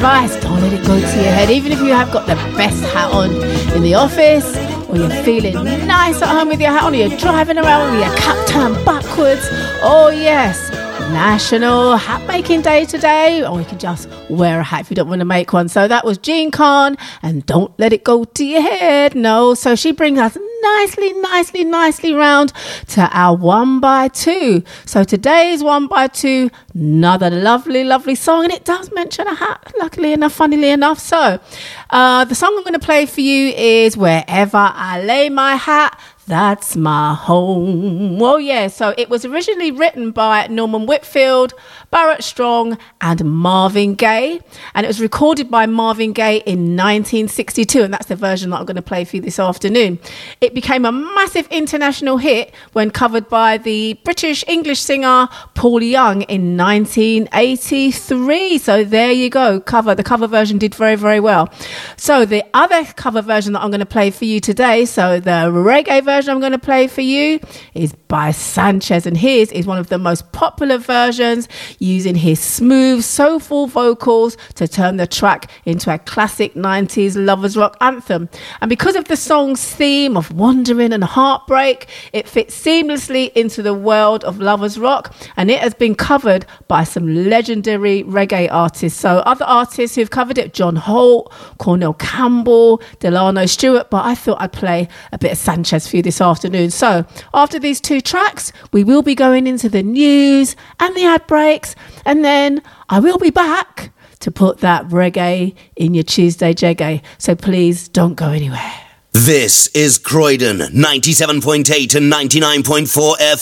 guys, don't let it go to your head. Even if you have got the best hat on in the office, or you're feeling nice at home with your hat on, or you're driving around with your cap turned backwards. Oh yes, National Hat Making Day today, or you can just wear a hat if you don't want to make one. So that was Jean Khan and Don't Let It Go to Your Head. No, so she brings us nicely round to our 1 by 2. So today's 1 by 2, another lovely song, and it does mention a hat, luckily enough, funnily enough. So the song I'm going to play for you is Wherever I Lay My Hat, That's My Home. Oh yeah, so it was originally written by Norman Whitfield, Barrett Strong and Marvin Gaye, and it was recorded by Marvin Gaye in 1962, and that's the version that I'm going to play for you this afternoon. It became a massive international hit when covered by the British English singer Paul Young in 1983. So there you go, the cover version did very well. So the other cover version that I'm going to play for you today, so the reggae version I'm going to play for you, is by Sanchez, and his is one of the most popular versions, using his smooth soulful vocals to turn the track into a classic 90s lovers rock anthem. And because of the song's theme of wandering and heartbreak, it fits seamlessly into the world of lovers rock, and it has been covered by some legendary reggae artists. So other artists who've covered it: John Holt, Cornell Campbell, Delano Stewart, but I thought I'd play a bit of Sanchez for you this afternoon. So after these two tracks, we will be going into the news and the ad breaks, and then I will be back to put that reggae in your Tuesday jeggae. So please don't go anywhere. This is Croydon 97.8 and 99.4 FM.